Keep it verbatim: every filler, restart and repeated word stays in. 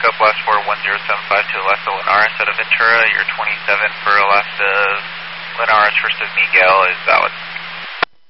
backup, last four one zero seven five to Alaska Linares out of Ventura. Your twenty-seven for Alaska Linares, first of Miguel is valid.